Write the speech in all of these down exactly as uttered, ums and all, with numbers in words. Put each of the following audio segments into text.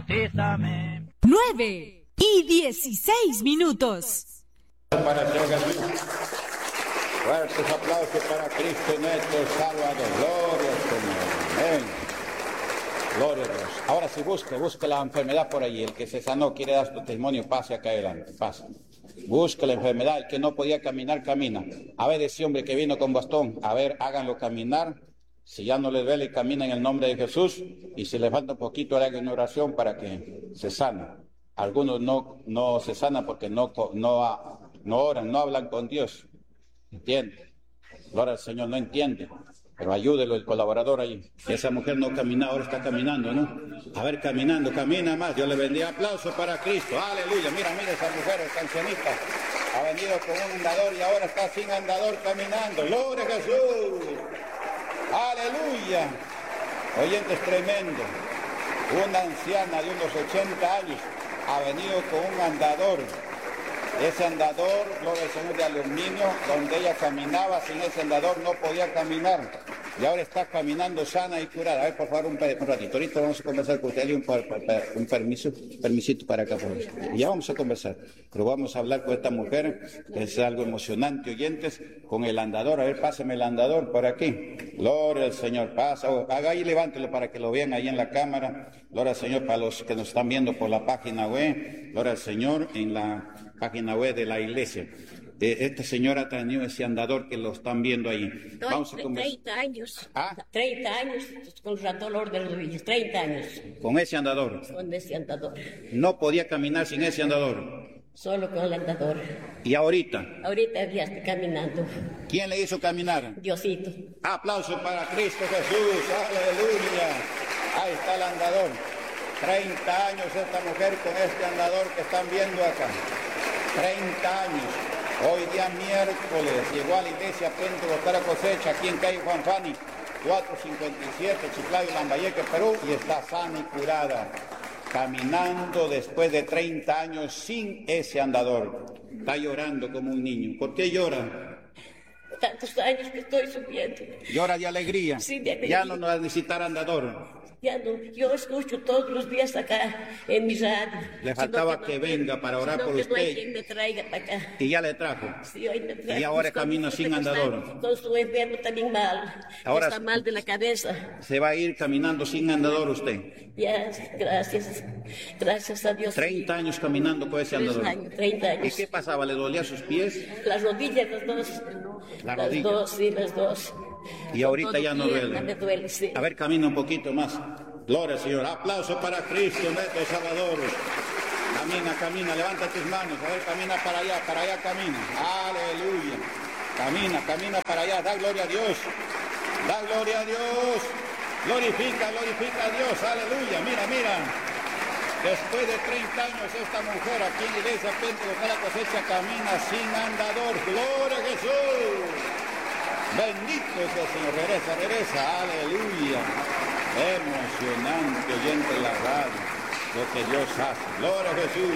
bautízame. nueve y dieciséis minutos. Para el Señor Jesús. Fuertes aplausos para Cristo nuestro Salvador. Gloria al Señor. Amén. Gloria a Dios. Ahora sí, busque, busque la enfermedad por allí. El que se sanó quiere dar su testimonio, pase acá adelante. Pase. Busque la enfermedad. El que no podía caminar, camina. A ver, ese hombre que vino con bastón, a ver, háganlo caminar. Si ya no les duele, camina en el nombre de Jesús. Y si les falta un poquito, hagan una oración para que se sane. Algunos no, no se sanan porque no, no, no oran, no hablan con Dios. ¿Entiende? Gloria al Señor, no entiende. Pero ayúdelo el colaborador ahí. Esa mujer no caminaba, ahora está caminando, ¿no? A ver, caminando, camina más. Dios le bendiga. Aplausos para Cristo. Aleluya. Mira, mira esa mujer, esa ancianita. Ha venido con un andador y ahora está sin andador caminando. Gloria a Jesús. Aleluya. Oyente, es tremendo. Una anciana de unos ochenta años ha venido con un andador. Ese andador, gloria al Señor, de aluminio, donde ella caminaba, sin ese andador no podía caminar. Y ahora está caminando sana y curada. A ver, por favor, un, un ratito. Ahorita vamos a conversar con usted. Un, un permiso, permisito para acá, por favor. Ya vamos a conversar. Pero vamos a hablar con esta mujer, que es algo emocionante, oyentes, con el andador. A ver, páseme el andador por aquí. Gloria al Señor. Pasa. Haga ahí, levántelo para que lo vean ahí en la cámara. Gloria al Señor para los que nos están viendo por la página web. Gloria al Señor en la página web de la iglesia. Eh, esta señora ha tenido ese andador que lo están viendo ahí. Vamos a treinta años. ¿Ah? treinta años con dolor de rodillas. treinta años. ¿Con ese andador? Con ese andador. ¿No podía caminar sin ese andador? Solo con el andador. ¿Y ahorita? Ahorita ya está caminando. ¿Quién le hizo caminar? Diosito. Aplauso para Cristo Jesús. Aleluya. Ahí está el andador. treinta años esta mujer con este andador que están viendo acá. treinta años. Hoy día miércoles llegó a la iglesia Pentecostal Cosecha aquí en calle Juan Fani, cuatrocientos cincuenta y siete, Chiclayo, Lambayeque, Perú, y está sana y curada, caminando después de treinta años sin ese andador. Está llorando como un niño. ¿Por qué llora? Tantos años que estoy sufriendo. Llora de alegría. Sí, de alegría. Ya no nos va a necesitar andador. Ya no, yo escucho todos los días acá en mi radio. Le faltaba que, que venga para orar por que usted. No hay quien me traiga para acá. Y ya le trajo. Sí, hoy me trajo. Y ahora camina sin andador. Con su enfermo también mal. Ahora está mal de la cabeza. Se va a ir caminando sin andador usted. Ya, gracias. Gracias a Dios. treinta años caminando con ese andador. Años, treinta años. ¿Y qué pasaba? ¿Le dolía sus pies? Las rodillas, las dos. ¿La las rodilla? dos, sí, las dos. Y ahorita ya no duele. Me duele, sí. A ver, camina un poquito más. Gloria al Señor. Aplauso para Cristo, nuestro Salvador. Camina, camina, levanta tus manos. A ver, camina para allá, para allá camina. Aleluya. Camina, camina para allá. Da gloria a Dios. Da gloria a Dios. Glorifica, glorifica a Dios. Aleluya. Mira, mira. Después de treinta años esta mujer aquí en la iglesia Pentecostal La Cosecha camina sin andador. Gloria a Jesús. Bendito sea el Señor. Regresa, regresa. Aleluya. Emocionante oyente en la radio, lo que Dios hace. Gloria a Jesús.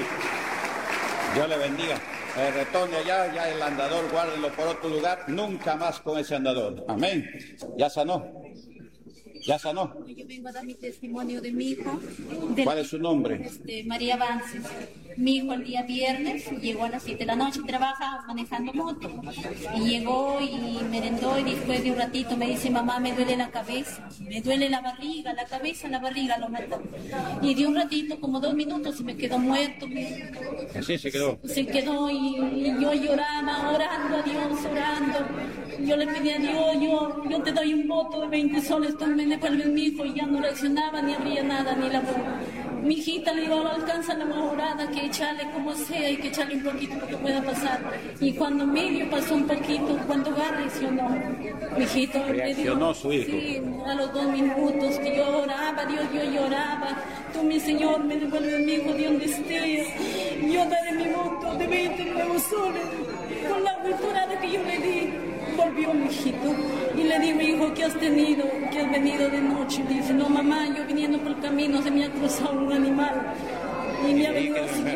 Dios le bendiga. Eh, retorne allá, ya el andador, guárdelo por otro lugar, nunca más con ese andador. Amén. Ya sanó. ¿Ya sanó? Yo vengo a dar mi testimonio de mi hijo. ¿Cuál es su nombre? Este, María Avances. Mi hijo el día viernes llegó a las siete de la noche, trabaja manejando moto. Y llegó y merendó y después de un ratito me dice, mamá, me duele la cabeza, me duele la barriga, la cabeza, la barriga, lo mató. Y de un ratito, como dos minutos, y me quedó muerto. Así se quedó. Se quedó y, y yo lloraba, orando a Dios, orando. Yo le pedí a Dios, yo, yo te doy un voto de veinte soles, tú me devuelves mi hijo, y ya no reaccionaba, ni abría nada, ni la boca. Mi hijita le digo, alcanza la mejorada, que echarle como sea y que echarle un poquito para que pueda pasar. Y cuando medio pasó un poquito, cuando va reaccionó. Mi hijito reaccionó su hijo. Sí, a los dos minutos que yo oraba, Dios, yo lloraba. Tú, mi Señor, me devuelves mi hijo de donde estés. Yo daré mi voto de veinte nuevos soles con la mejorada que yo le di. Volvió mi hijito y le digo, hijo, ¿qué has tenido? ¿Qué has venido de noche? Y dice, no, mamá, yo viniendo por el camino se me ha cruzado un animal y me ha venido siguiendo.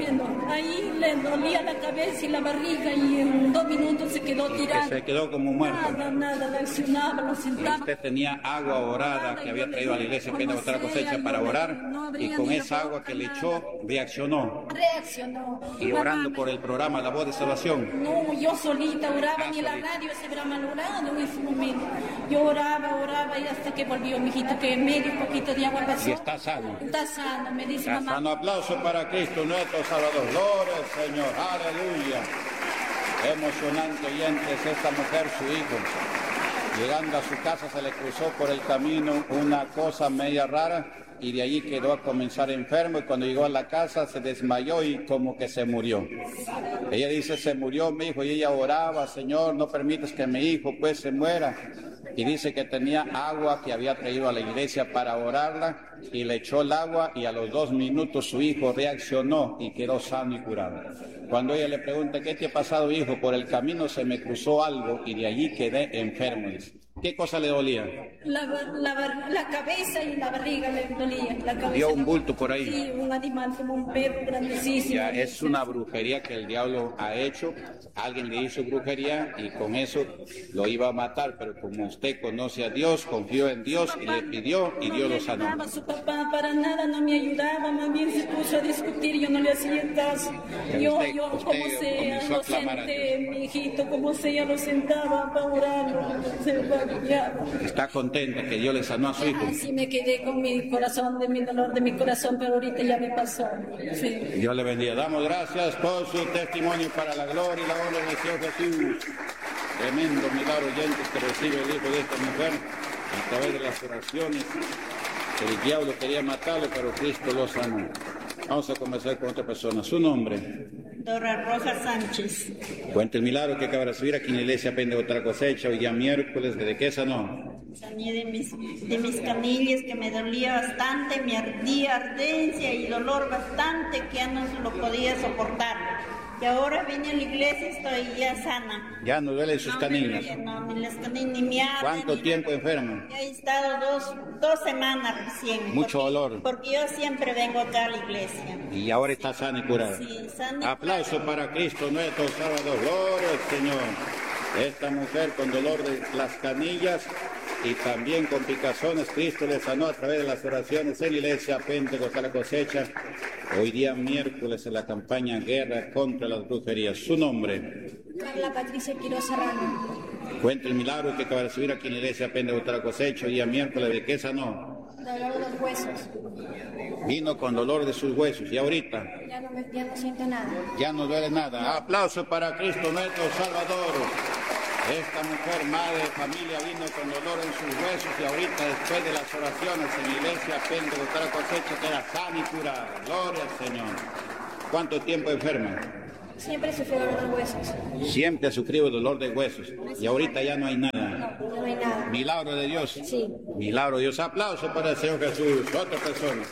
Ahí le dolía la cabeza y la barriga y en dos minutos se quedó tirado. Se quedó como muerto. Nada, nada, lo accionaba, lo sentaba. Usted tenía agua orada que había traído a la iglesia Pende Botar la Cosecha para orar, y con esa agua que le echó reaccionó. Reaccionó. Y orando por el programa La Voz de Salvación. No, yo solita oraba, ni la radio se habrá malogrado en ese momento. Yo oraba, oraba y hasta que volvió mi hijito, que medio poquito de agua pasó. Y está sano. Está sano, me dice Está mamá. sano. Aplauso para Cristo nuestro Salvador. Gloria al Señor. Aleluya. Emocionante, oyentes, esta mujer, su hijo, llegando a su casa se le cruzó por el camino una cosa media rara y de allí quedó a comenzar enfermo, y cuando llegó a la casa se desmayó y como que se murió. Ella dice, se murió mi hijo, y ella oraba, Señor, no permitas que mi hijo pues se muera. Y dice que tenía agua que había traído a la iglesia para orarla, y le echó el agua, y a los dos minutos su hijo reaccionó y quedó sano y curado. Cuando ella le pregunta, ¿qué te ha pasado, hijo? Por el camino se me cruzó algo y de allí quedé enfermo. Dice, ¿qué cosa le dolía? La, la, la cabeza y la barriga le dolía. La cabeza, vio un bulto por ahí. Sí, un animal como un perro grandísimo. Ya, es una brujería que el diablo ha hecho. Alguien le hizo brujería y con eso lo iba a matar, pero como usted conoce a Dios, confió en Dios y le pidió y Dios lo sanó. No me ayudaba, su papá para nada no me ayudaba, más bien se puso a discutir, yo no le hacía caso. Yo, usted, yo usted como sea, lo senté, mi hijito, como sea, lo sentaba para orarlo, se vaciaba. ¿Está contenta que Dios le sanó a su hijo? Así me quedé con mi corazón, de mi dolor de mi corazón, pero ahorita ya me pasó. Sí. Dios le bendiga. Damos gracias por su testimonio para la gloria y la honra de Señor Jesús. Tremendo milagro, oyentes, que recibe el hijo de esta mujer a través de las oraciones. El diablo quería matarlo, pero Cristo lo sanó. Vamos a comenzar con otra persona. ¿Su nombre? Dora Rojas Sánchez. Cuenta el milagro que acaba de recibir aquí en la iglesia Pende Botar la Cosecha, hoy día miércoles. ¿Desde qué sanó? Sané de mis, de mis canillas, que me dolía bastante, me ardía, ardencia y dolor bastante, que ya no se lo podía soportar. Y ahora vine a la iglesia y estoy ya sana. ¿Ya no duelen sus no canillas? Me duele, no, ni las canillas, ni me arden. ¿Cuánto ni tiempo me... enfermo? He estado dos, dos semanas recién. Mucho porque, dolor. Porque yo siempre vengo acá a la iglesia. Y ahora está sana y curada. Sí, sana y Aplauso curada. para Cristo nuestro Salvador. Gloria al Señor. Esta mujer con dolor de las canillas y también con picazones, Cristo le sanó a través de las oraciones en la iglesia Pende Botar la Cosecha. Hoy día miércoles en la campaña Guerra contra las Brujerías. ¿Su nombre? Carla Patricia Quiroz Serrano. Cuenta el milagro que acaba de recibir aquí en la iglesia Pende Botar la Cosecha. Hoy día miércoles, ¿de qué sanó? Dolor de los huesos. Vino con dolor de sus huesos. ¿Y ahorita? Ya no, me, ya no siento nada. Ya no duele nada. Aplauso para Cristo nuestro Salvador. Esta mujer, madre de familia, vino con dolor en sus huesos y ahorita, después de las oraciones en la iglesia Pende Botar la Cosecha, queda sana y curada. Gloria al Señor. ¿Cuánto tiempo enferma? Siempre sufrí dolor de huesos. Siempre ha sufrido dolor de huesos y ahorita ya no hay nada. No, ya no hay nada. Milagro de Dios. Sí. Milagro de Dios. Aplauso para el Señor Jesús. Otra persona.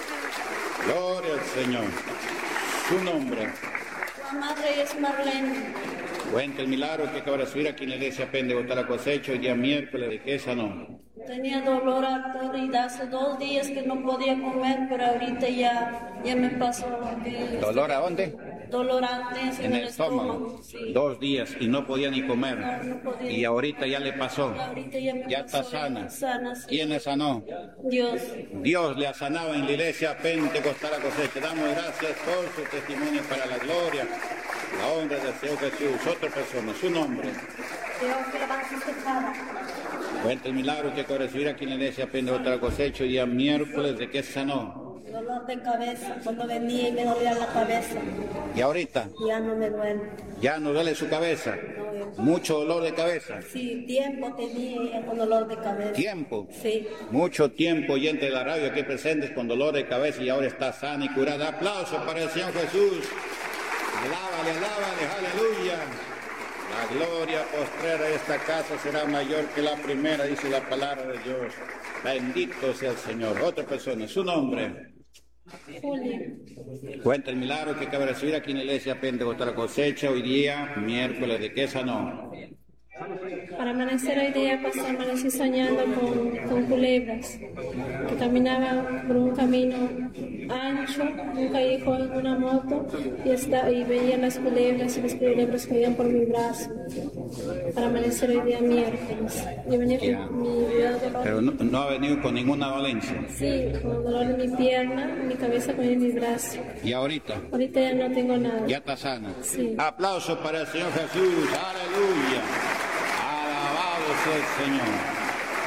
Gloria al Señor. Su nombre. La madre es Marlene. Cuenta el milagro que acaba de subir aquí en la iglesia Pende Botar la Cosecha, hoy día miércoles, ¿de qué sanó? Tenía dolor harto y hace dos días que no podía comer, pero ahorita ya, ya me pasó. Que ¿Dolor a dónde? Dolor antes En el estómago. Sí. Dos días y no podía ni comer. No, no podía. Y ahorita ya le pasó. Y ahorita ya me Ya pasó, está sana. sana, sí. ¿Quién le sanó? Dios. Dios le ha sanado en la iglesia Pende Botar la Cosecha. Damos gracias por su testimonio para la gloria, la honra del Señor Jesús. Otra persona, su nombre. Teófila Vázquez Tejada. Cuenta el milagro que acaba de recibir aquí en la iglesia Pende Botar la Cosecha, hoy día miércoles, ¿de qué sanó? Dolor de cabeza, cuando venía y me dolía la cabeza. ¿Y ahorita? Ya no me duele. ¿Ya no duele su cabeza? No, ¿Mucho dolor de cabeza? sí, tiempo tenía con dolor de cabeza. ¿Tiempo? Sí. Mucho tiempo oyente de la radio aquí presentes con dolor de cabeza y ahora está sana y curada. Aplauso para el Señor Jesús. Alábale, alábale, aleluya. La gloria postrera de esta casa será mayor que la primera, dice la palabra de Dios. Bendito sea el Señor. Otra persona, su nombre. Julia. Cuenta el milagro que acaba de recibir aquí en la iglesia Pende Botar la Cosecha, hoy día miércoles, ¿de qué sanó? Para amanecer hoy día pasé, amanecí soñando con, con culebras, que caminaban por un camino ancho, un callejón en una moto, y, está, y veía las culebras y las culebras caían por mi brazo. Para amanecer hoy día miércoles. Yo venía con mi dolor. Pero no, no ha venido con ninguna dolencia. Sí, con dolor en mi pierna, en mi cabeza, con en mi brazo. ¿Y ahorita? Ahorita ya no tengo nada. ¿Ya está sana? Sí. Aplauso para el Señor Jesús. Aleluya. Alabado sea el Señor.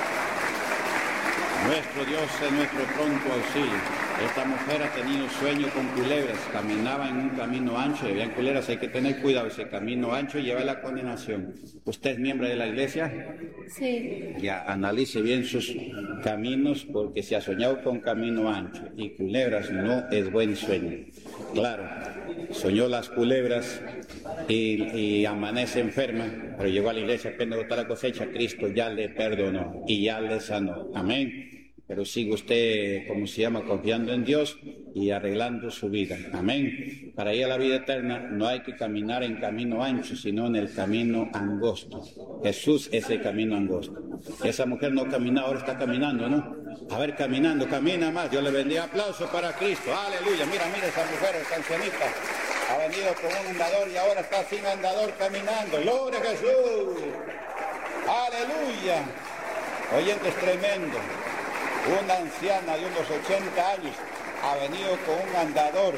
Nuestro Dios es nuestro pronto auxilio. Esta mujer ha tenido sueño con culebras. Caminaba en un camino ancho y habían culebras. Hay que tener cuidado. Ese camino ancho lleva la condenación. ¿Usted es miembro de la iglesia? Sí. Ya analice bien sus caminos, porque si ha soñado con camino ancho y culebras, no es buen sueño. Claro, soñó las culebras y, y amanece enferma, pero llegó a la iglesia, apenas botó la cosecha, Cristo ya le perdonó y ya le sanó. Amén. Pero sigue usted, como se llama, confiando en Dios y arreglando su vida. Amén. Para ir a la vida eterna no hay que caminar en camino ancho, sino en el camino angosto. Jesús es el camino angosto. Esa mujer no caminaba, ahora está caminando, ¿no? A ver, caminando, camina más. Dios le bendiga. Aplauso para Cristo. Aleluya. Mira, mira esa mujer, esa ancianita. Ha venido con un andador y ahora está sin andador caminando. ¡Gloria a Jesús! ¡Aleluya! Oyente, es tremendo. Una anciana de unos ochenta años ha venido con un andador.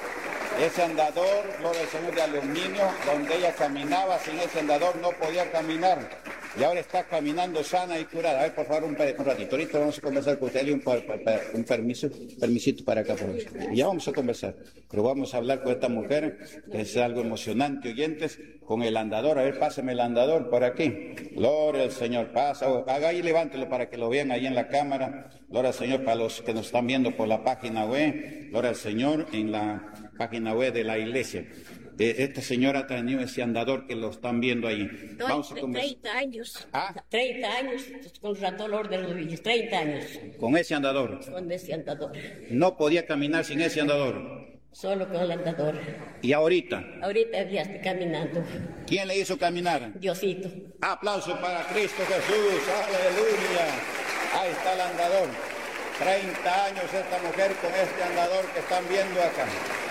Ese andador, gloria al Señor, de aluminio, donde ella caminaba, sin ese andador no podía caminar. Y ahora está caminando sana y curada. A ver, por favor, un, un ratito. Ahorita vamos a conversar con usted. Un, un permiso, permisito para acá. Por ya vamos a conversar. Pero vamos a hablar con esta mujer, que es algo emocionante, oyentes, con el andador. A ver, pásame el andador por aquí. Gloria al Señor. Pasa, haga ahí, levántelo para que lo vean ahí en la cámara. Gloria al Señor para los que nos están viendo por la página web. Gloria al Señor en la página web de la iglesia. Esta señora ha tenido ese andador que lo están viendo ahí. Vamos a treinta años. ¿Ah? treinta años con dolor de rodillas. treinta años. ¿Con ese andador? Con ese andador. ¿No podía caminar sin ese andador? Solo con el andador. ¿Y ahorita? Ahorita ya estoy caminando. ¿Quién le hizo caminar? Diosito. Aplauso para Cristo Jesús. Aleluya. Ahí está el andador. treinta años esta mujer con este andador que están viendo acá.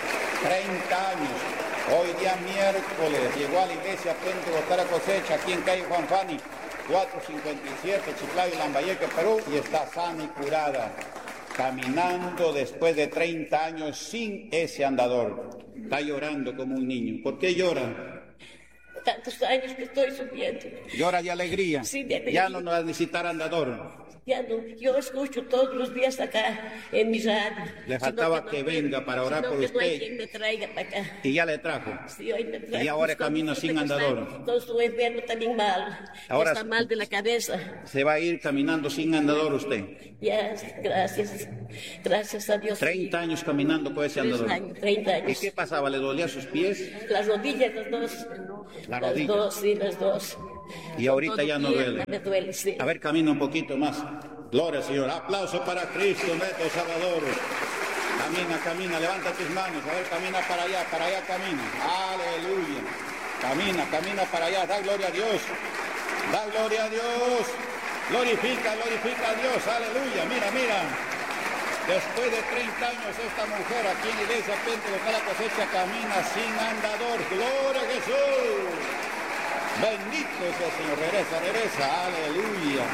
treinta años. Hoy día miércoles llegó a la iglesia Pentecostal a cosecha aquí en calle Juan Fani, cuatrocientos cincuenta y siete, Chiclayo, Lambayeque, Perú, y está sana y curada, caminando después de treinta años sin ese andador. Está llorando como un niño. ¿Por qué llora? Tantos años que estoy sufriendo. Llora de alegría. Sí, de alegría. Ya no nos va a necesitar andador. Ya no, yo escucho todos los días acá en mi radio. Le faltaba que, que no, venga para orar por usted. No hay quien me traiga para acá. Y ya le trajo. Sí, hoy me trajo. Y ahora camina sin andador. Todo su enfermo también mal. Ahora está mal de la cabeza. Se va a ir caminando sin andador usted. Ya, gracias. Gracias a Dios. treinta años caminando con ese andador. Años, treinta años. ¿Y qué pasaba? ¿Le dolía sus pies? Las rodillas, las dos. ¿La las rodilla? dos, sí, las dos. Y ahorita ya no duele. Me duele, sí. A ver, camina un poquito más. Gloria al Señor. Aplauso para Cristo, nuestro Salvador. Camina, camina, levanta tus manos. A ver, camina para allá, para allá camina. Aleluya. Camina, camina para allá. Da gloria a Dios. Da gloria a Dios. Glorifica, glorifica a Dios. Aleluya. Mira, mira. Después de treinta años esta mujer aquí en la iglesia Pentecostal la cosecha camina sin andador. Gloria a Jesús. Bendito sea el Señor. Regresa, regresa. Aleluya.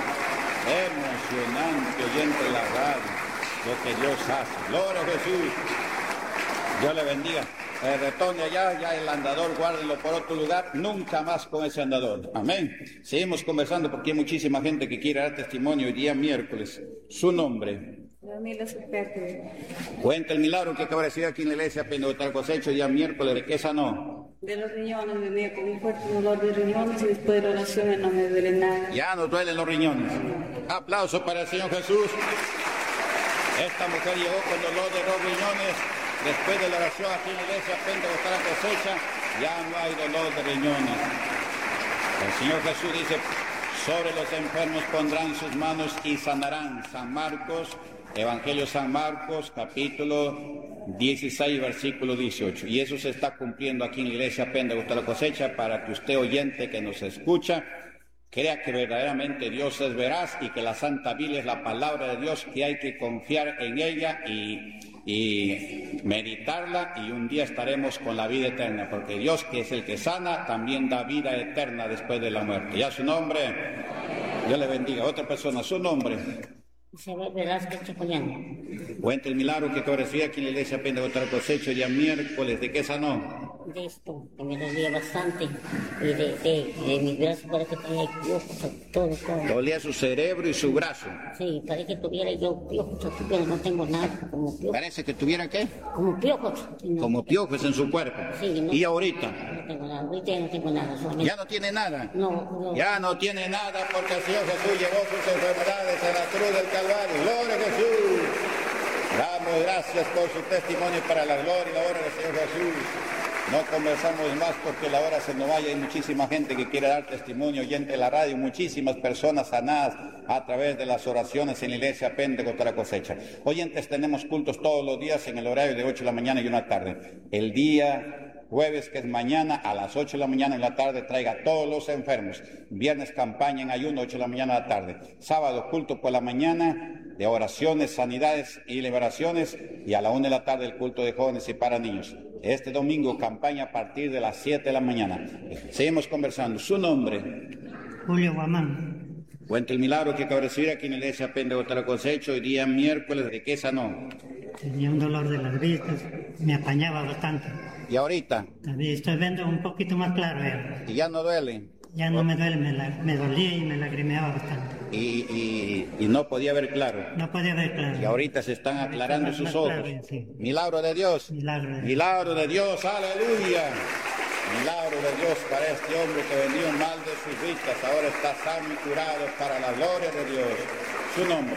Emocionante oyente la radio, lo que Dios hace. Gloria a Jesús. Dios le bendiga. Eh, retorne allá, ya el andador, guárdenlo por otro lugar, nunca más con ese andador. Amén. Seguimos conversando porque hay muchísima gente que quiere dar testimonio hoy día miércoles. Su nombre. Cuenta el milagro que acaba de decir aquí en la iglesia Pentecostal Cosecha día miércoles. ¿De qué sanó? De los riñones, venía con un fuerte dolor de riñones y después de la oración no me duele nada. Ya no duelen los riñones. Aplausos para el Señor Jesús. Esta mujer llegó con dolor de los riñones. Después de la oración aquí en la iglesia Pentecostal Cosecha, ya no hay dolor de riñones. El Señor Jesús dice, sobre los enfermos pondrán sus manos y sanarán. San Marcos, Evangelio San Marcos, capítulo dieciséis, versículo dieciocho. Y eso se está cumpliendo aquí en la iglesia Pentecostal Cosecha para que usted, oyente que nos escucha, Crea que verdaderamente Dios es veraz y que la Santa Biblia es la palabra de Dios, que hay que confiar en ella y, y meditarla, y un día estaremos con la vida eterna, porque Dios, que es el que sana, también da vida eterna después de la muerte. Ya su nombre, Dios le bendiga. Otra persona, su nombre. Isabel Velázquez Chapoyán. Cuenta el milagro que recibí aquí en la iglesia Pentecostal Cosecho, día miércoles. ¿De qué sanó? De esto, que me dolía bastante, y de, de, de mi brazo parece que tenía piojos, todo, todo. Dolía su cerebro y su brazo. Sí, parece que tuviera yo piojos, pero no tengo nada, como piojos. ¿Parece que tuviera qué? Como piojos. No, como piojos en su cuerpo. Sí, no, ¿y ahorita? No tengo nada, ahorita ya no tengo nada. Solamente. ¿Ya no tiene nada? No, no. Ya no tiene nada, porque el Señor Jesús llevó sus enfermedades a la cruz del Calvario. ¡Gloria a Jesús! Damos gracias por su testimonio para la gloria y la honra del Señor Jesús. No conversamos más porque la hora se nos vaya. Hay muchísima gente que quiere dar testimonio, oyente de la radio, muchísimas personas sanadas a través de las oraciones en la iglesia Pentecostal Cosecha. Oyentes, tenemos cultos todos los días en el horario de ocho de la mañana y una tarde. El día jueves, que es mañana, a las ocho de la mañana en la tarde, traiga a todos los enfermos. Viernes, campaña en ayuno, ocho de la mañana a la tarde. Sábado, culto por la mañana, de oraciones, sanidades y liberaciones. Y a la una de la tarde, el culto de jóvenes y para niños. Este domingo, campaña a partir de las siete de la mañana. Seguimos conversando. ¿Su nombre? Julio Guamán. Cuenta el milagro que acaba de recibir aquí en la iglesia Pentecostal Cosecho, hoy día miércoles. ¿De qué sanó? Tenía un dolor de las vistas, me apañaba bastante. ¿Y ahorita? También estoy viendo un poquito más claro. Eh. ¿Y ya no duele? Ya no me duele, me, la, me dolía y me lagrimeaba bastante. Y, y, y no podía ver claro. No podía ver claro. Y ahorita se están aclarando ahorita sus ojos. Claro, sí. Milagro de Dios. Milagro de Dios. Milagro de Dios, aleluya. Milagro de Dios para este hombre que venía mal de sus vistas. Ahora está sano y curado para la gloria de Dios. Su nombre.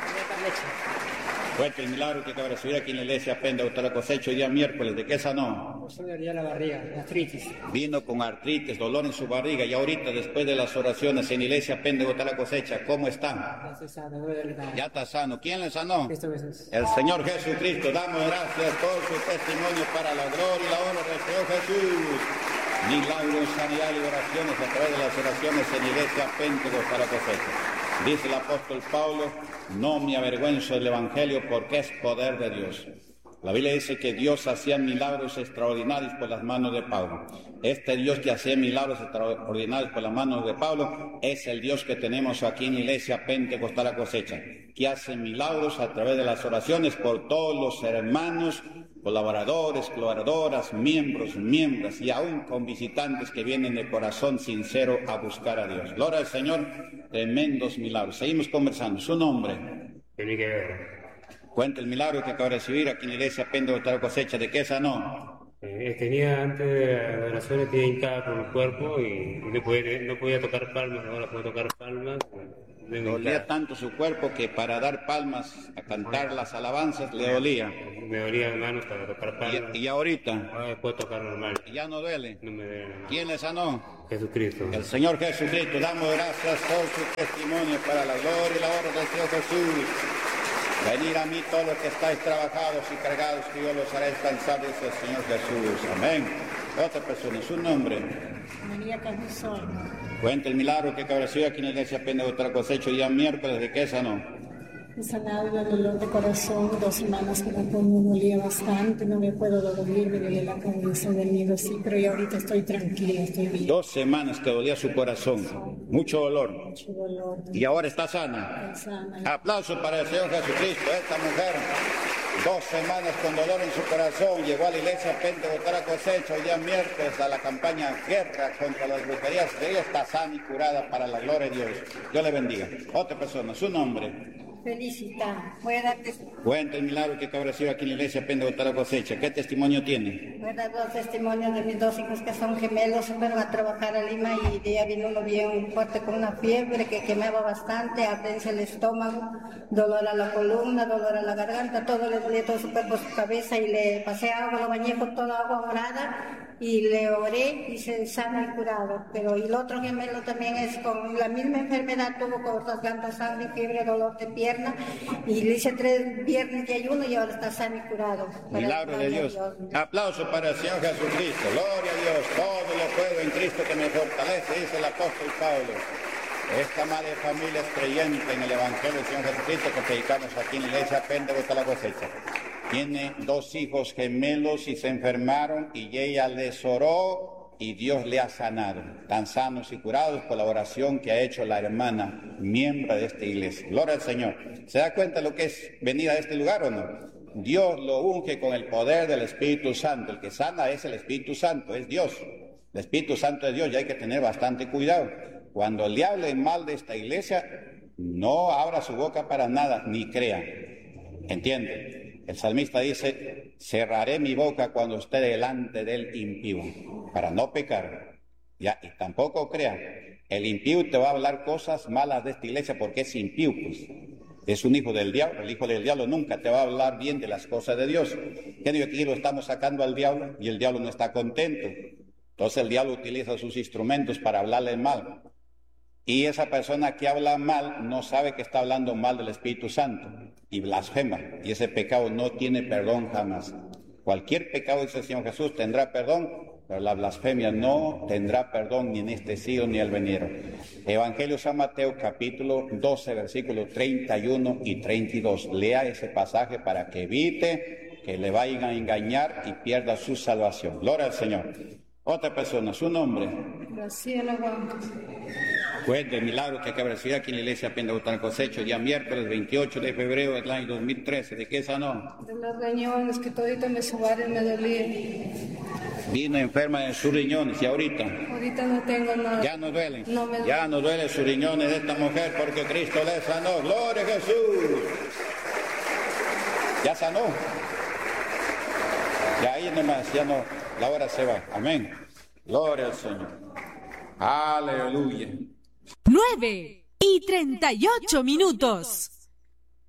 Cuenta el milagro que acaba de recibir aquí en la iglesia Pentecostal Cosecho, hoy día miércoles. ¿De qué sanó? Me dolía la barriga, artritis. Vino con artritis, dolor en su barriga, y ahorita, después de las oraciones en la iglesia Pentecostal Cosecha, ¿cómo está? Ya está sano, no duele nada. Ya está sano. ¿Quién le sanó? Cristo Jesús. El Señor Jesucristo. Damos gracias por su testimonio para la gloria y la honra del Señor Jesús. Milagros, sanidad y oraciones a través de las oraciones en la iglesia Pentecostal Cosecha. Dice el apóstol Pablo: no me avergüenzo del Evangelio, porque es poder de Dios. La Biblia dice que Dios hacía milagros extraordinarios por las manos de Pablo. Este Dios que hacía milagros extraordinarios por las manos de Pablo es el Dios que tenemos aquí en la iglesia Pentecostal Cosecha, que hace milagros a través de las oraciones por todos los hermanos, colaboradores, colaboradoras, miembros, miembros y aún con visitantes que vienen de corazón sincero a buscar a Dios. Gloria al Señor, tremendos milagros. Seguimos conversando. ¿Su nombre? Enrique Guerra. Cuenta el milagro que acaba de recibir aquí en la iglesia Pentecostal Cosecha. ¿De qué sanó? Eh, tenía, antes de las oraciones, tenía hincada por el cuerpo y no podía, no podía tocar palmas, ahora puedo tocar palmas. Dolía tanto su cuerpo que para dar palmas, a cantar las alabanzas, le dolía. Me dolía las manos para tocar palmas. ¿Y, y ahorita? Ahora puedo tocar normal. ¿Y ya no duele? No me duele. ¿Quién le sanó? Jesucristo. El Señor Jesucristo. Damos gracias por su testimonio para la gloria y la honra del Señor Jesús. Venid a mí todos los que estáis trabajados y cargados, que yo los haré descansar, dice el Señor Jesús. Amén. Otra persona, su nombre. María Carrizón. Cuenta el milagro que acaba de recibir aquí en la iglesia Pentecostal Cosecho, día miércoles. ¿De qué sanó? He sanado del dolor de corazón, dos semanas que la columna me dolía bastante, no me puedo dormir, me duele la cabeza, del miedo, sí, pero ya ahorita estoy tranquila, estoy bien. Dos semanas que dolía su corazón, mucho dolor. Mucho dolor. Y ahora está sana. Está sana. Aplausos para el Señor Jesucristo. Esta mujer, dos semanas con dolor en su corazón, llegó a la iglesia Pentecostal Cosecha, hoy día miércoles, a la campaña Guerra contra las brujerías. Ella está sana y curada para la gloria de Dios. Dios le bendiga. Otra persona, su nombre. Felicita. Voy a dar testimonio. Cuenta el milagro que acaba de recibir aquí en la iglesia Pentecostal Cosecha. ¿Qué testimonio tiene? Voy a dar dos testimonios de mis dos hijos que son gemelos. Fueron a trabajar a Lima y de allá vino uno bien fuerte con una fiebre que quemaba bastante, ardencia el estómago, dolor a la columna, dolor a la garganta, todo le dolía todo su cuerpo, su cabeza, y le pasé agua, lo bañé con toda agua morada y le oré y se sana y curado. Pero y el otro gemelo también es con la misma enfermedad, tuvo cortas gargantas, sangre, fiebre, dolor de pierna, y le hice tres viernes de ayuno y ahora está sano y curado. Milagro de Dios. Dios. Aplauso para el Señor Jesucristo. Gloria a Dios. Todo lo puedo en Cristo que me fortalece, dice el apóstol Pablo. Esta madre de familia es creyente en el Evangelio del Señor Jesucristo que predicamos aquí en la iglesia Pentecostal La Cosecha. Tiene dos hijos gemelos y se enfermaron y ella les oró y Dios le ha sanado. Están sanos y curados por la oración que ha hecho la hermana, miembro de esta iglesia. Gloria al Señor. ¿Se da cuenta lo que es venir a este lugar o no? Dios lo unge con el poder del Espíritu Santo. El que sana es el Espíritu Santo, es Dios. El Espíritu Santo es Dios y hay que tener bastante cuidado. Cuando le hable mal de esta iglesia, no abra su boca para nada, ni crea. ¿Entiende? El salmista dice, cerraré mi boca cuando esté delante del impío, para no pecar. Ya, y tampoco crea. El impío te va a hablar cosas malas de esta iglesia porque es impío, pues. Es un hijo del diablo. El hijo del diablo nunca te va a hablar bien de las cosas de Dios. ¿Qué digo? Aquí lo estamos sacando al diablo y el diablo no está contento. Entonces el diablo utiliza sus instrumentos para hablarle mal. Y esa persona que habla mal no sabe que está hablando mal del Espíritu Santo y blasfema. Y ese pecado no tiene perdón jamás. Cualquier pecado, dice el Señor Jesús, tendrá perdón, pero la blasfemia no tendrá perdón ni en este siglo ni el venidero. Evangelio San Mateo capítulo doce, versículos treinta y uno y treinta y dos. Lea ese pasaje para que evite que le vayan a engañar y pierda su salvación. Gloria al Señor. Otra persona, su nombre. Graciela Huanca. Juez de milagro que acaba de recibir aquí en la iglesia Pentecostal Cosecho, día miércoles veintiocho de febrero del año dos mil trece. ¿De qué sanó? De los riñones, que todito me subaron, me dolía. Vino enferma de sus riñones y ahorita. Ahorita no tengo nada. Ya no duelen. No me duele. Ya no duele sus riñones de esta mujer porque Cristo le sanó. ¡Gloria a Jesús! Ya sanó. Ya ahí nomás, ya no. La hora se va. Amén. Gloria al Señor. Aleluya. nueve y treinta y ocho minutos.